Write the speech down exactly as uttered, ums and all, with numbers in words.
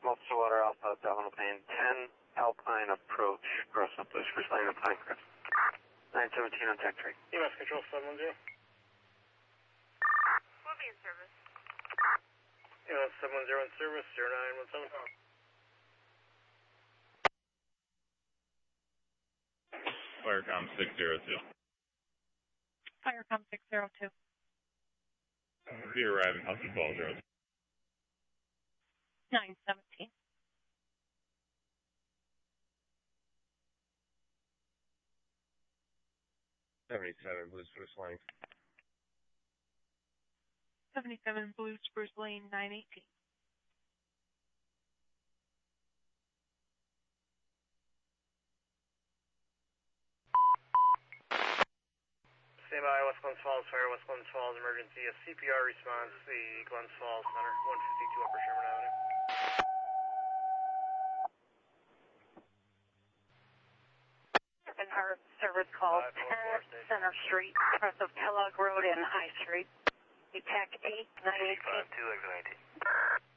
Multiple water Alpha, Delano Plain, ten Alpine approach, cross up this first lane of Pinecrest. nine seventeen on tech three. U S Control seven one zero. We'll be in service. U S seven one zero in service, zero nine one seven. Firecom six zero two. Firecom six zero two. Be arriving, house of twelve zero. nine seventeen. seventy-seven, Blue Spruce Lane. seventy-seven Blue Spruce Lane, nine eighteen. Stand by, West Glens Falls Fire, West Glens Falls emergency. A C P R response, the Glens Falls Center, one fifty-two Upper Sherman Avenue. And our service call ten Center Street, across of Kellogg Road and High Street. A T A C eight nine eighteen. two exit nineteen.